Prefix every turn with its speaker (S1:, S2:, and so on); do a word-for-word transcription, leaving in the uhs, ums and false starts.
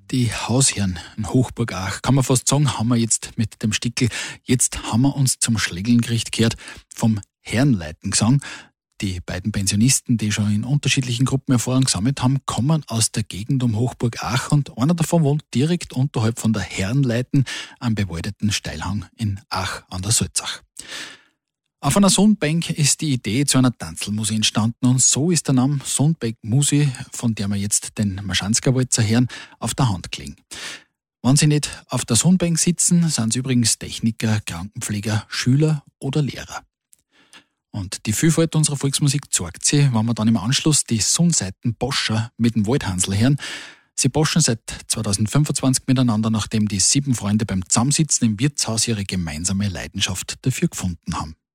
S1: Die Hausherren in Hochburg Ach, kann man fast sagen, haben wir jetzt mit dem Stickel. Jetzt haben wir uns zum Schlägelngericht gehört vom Herrenleitengesang. Die beiden Pensionisten, die schon in unterschiedlichen Gruppen Erfahrung gesammelt haben, kommen aus der Gegend um Hochburg Ach und einer davon wohnt direkt unterhalb von der Herrenleiten am bewaldeten Steilhang in Ach an der Salzach. Auf einer Sundbank ist die Idee zu einer Tanzelmusi entstanden und so ist der Name Sundbank Musi, von der wir jetzt den Maschansker-Walzer hören, auf der Hand gelegen. Wenn Sie nicht auf der Sundbank sitzen, sind Sie übrigens Techniker, Krankenpfleger, Schüler oder Lehrer. Und die Vielfalt unserer Volksmusik zeigt sie, wenn wir dann im Anschluss die Sundseiten Boscher mit dem Waldhansl hören. Sie boschen seit zweitausendfünfundzwanzig miteinander, nachdem die sieben Freunde beim Zusammensitzen im Wirtshaus ihre gemeinsame Leidenschaft dafür gefunden haben.